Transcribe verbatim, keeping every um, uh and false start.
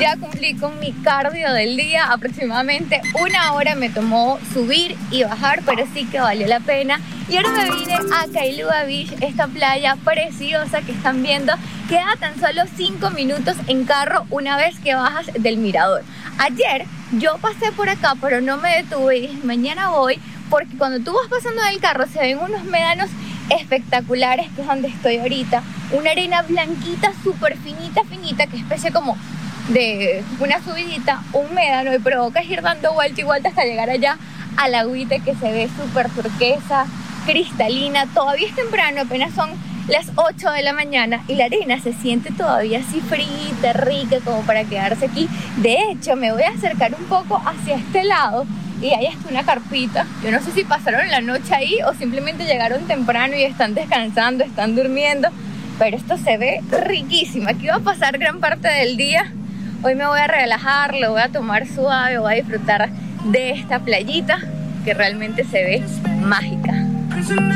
Ya cumplí con mi cardio del día, aproximadamente una hora me tomó subir y bajar, pero sí que valió la pena. Y ahora me vine a Kailua Beach, esta playa preciosa que están viendo. Queda tan solo cinco minutos en carro una vez que bajas del mirador. Ayer yo pasé por acá, pero no me detuve y dije, mañana voy, porque cuando tú vas pasando del carro se ven unos médanos espectaculares, que es donde estoy ahorita. Una arena blanquita, súper finita, finita, que es especie como de una subidita, un médano, y provocas ir dando vuelta y vuelta hasta llegar allá a la agüita que se ve súper turquesa, cristalina. Todavía es temprano, apenas son las ocho de la mañana y la arena se siente todavía así frita, rica, como para quedarse aquí. De hecho, me voy a acercar un poco hacia este lado y ahí está una carpita. Yo no sé si pasaron la noche ahí o simplemente llegaron temprano y están descansando, están durmiendo, pero esto se ve riquísimo. Aquí va a pasar gran parte del día. Hoy me voy a relajar, lo voy a tomar suave, voy a disfrutar de esta playita que realmente se ve mágica.